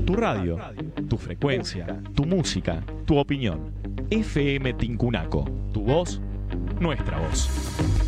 Tu radio, tu frecuencia, tu música, tu opinión. FM Tincunaco. Tu voz, nuestra voz.